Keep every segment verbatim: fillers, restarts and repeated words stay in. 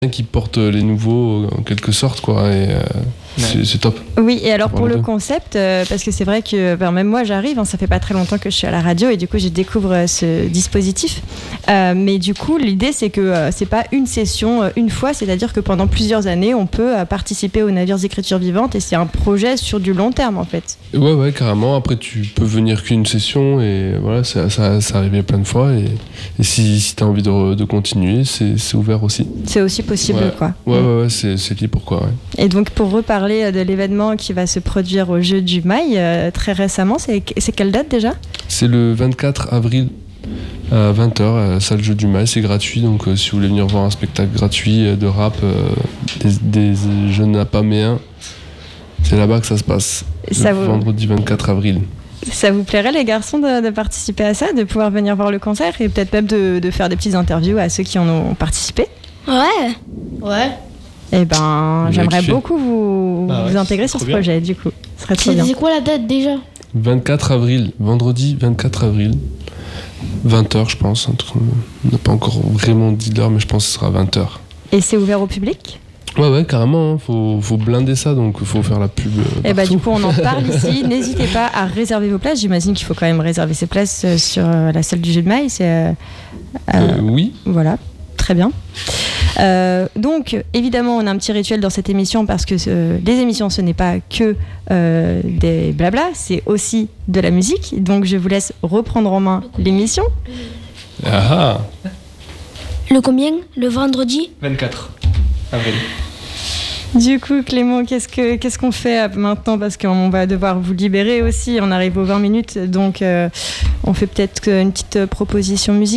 qui porte les nouveaux en quelque sorte, quoi, et euh, ouais. c'est, c'est top. Oui, et alors pour le concept, euh, parce que c'est vrai que ben, même moi j'arrive, hein, ça fait pas très longtemps que je suis à la radio et du coup je découvre euh, ce dispositif. Euh, mais du coup l'idée c'est que euh, c'est pas une session euh, une fois, c'est-à-dire que pendant plusieurs années on peut euh, participer aux navires d'écriture vivante et c'est un projet sur du long terme en fait. Ouais, ouais, carrément. Après tu peux venir qu'une session et voilà, ça, ça, ça arrivé plein de fois et, et si, si t'as envie de, de continuer, c'est, c'est ouvert aussi. C'est aussi possible, ouais. quoi. Ouais, ouais, ouais, c'est, c'est libre, quoi. Ouais. Et donc, pour reparler de l'événement qui va se produire au Jeu du Mail euh, très récemment, c'est, c'est quelle date déjà ? C'est le vingt-quatre avril à vingt heures, à la salle Jeu du Mail. C'est gratuit, donc euh, si vous voulez venir voir un spectacle gratuit euh, de rap euh, des, des jeunes apaméens, c'est là-bas que ça se passe. Ça le vous... vendredi vingt-quatre avril. Ça vous plairait, les garçons, de, de participer à ça, de pouvoir venir voir le concert et peut-être même de, de faire des petites interviews à ceux qui en ont participé ? Ouais. Ouais. Eh ben, Vous j'aimerais beaucoup vous, bah ouais, vous intégrer sur ce bien. projet, du coup. Ce serait trop C'est, bien. c'est quoi la date déjà ? vingt-quatre avril, vendredi vingt-quatre avril, vingt heures, je pense. Un truc, on n'a pas encore vraiment dit l'heure, mais je pense que ce sera vingt heures. Et c'est ouvert au public ? Ouais, ouais, carrément. Hein. Faut, faut blinder ça, donc il faut faire la pub. Euh, Et bah, du coup, on en parle ici. N'hésitez pas à réserver vos places. J'imagine qu'il faut quand même réserver ses places euh, sur euh, la salle du Jeu de Mail. C'est, euh, euh, euh, oui. Voilà, très bien. Euh, donc, évidemment, on a un petit rituel dans cette émission parce que euh, les émissions, ce n'est pas que euh, des blabla, c'est aussi de la musique. Donc, je vous laisse reprendre en main l'émission. Ah ah. Le combien ? Le vendredi ? vingt-quatre avril. Du coup, Clément, qu'est-ce, que, qu'est-ce qu'on fait maintenant ? Parce qu'on va devoir vous libérer aussi. On arrive aux vingt minutes. Donc, euh, on fait peut-être une petite proposition musicale ?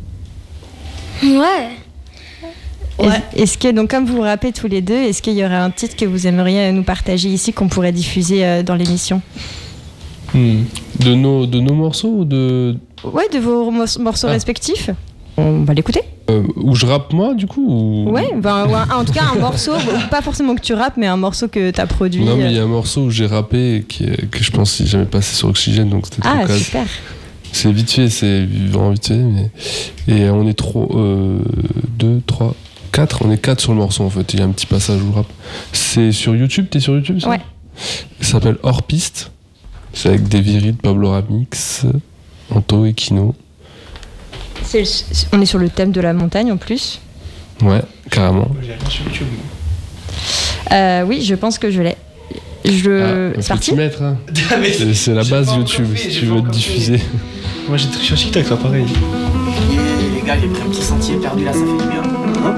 Ouais. Ouais. Est-ce, est-ce que, donc, comme vous vous rappelez tous les deux, est-ce qu'il y aurait un titre que vous aimeriez nous partager ici, qu'on pourrait diffuser euh, dans l'émission ? Hmm. De, nos, de nos morceaux ou de... Ouais, de vos mor- morceaux ah. respectifs. On va l'écouter. Euh, où je rappe moi, du coup ou... Ouais, ben, ouais, en tout cas, un morceau, pas forcément que tu rappes, mais un morceau que tu as produit. Non, mais il y a un morceau où j'ai rappé et qui, que je pense qu'il n'est jamais passé sur Oxygène, donc c'était trop Ah, calme. super. C'est vite fait, c'est vraiment vite fait. Mais... Et on est trop. Euh, deux, trois, quatre. On est quatre sur le morceau en fait. Il y a un petit passage où je rappe. C'est sur YouTube, t'es sur YouTube ça ? Ouais. Ça s'appelle Hors Piste. C'est avec des Virides, Pablo Ramix, Anto et Kino. C'est le, on est sur le thème de la montagne en plus. Ouais, carrément. J'ai rien sur YouTube. Euh, oui, je pense que je l'ai. Je... Ah, c'est parti ? t'y mettre, hein. Ah, mais c'est, c'est la j'ai base pas YouTube encore fait, si j'ai tu pas veux te encore diffuser. fait. Moi j'ai sur TikTok, ça pareil. Les gars, j'ai pris un petit sentier perdu là, ça fait du bien. Hein ?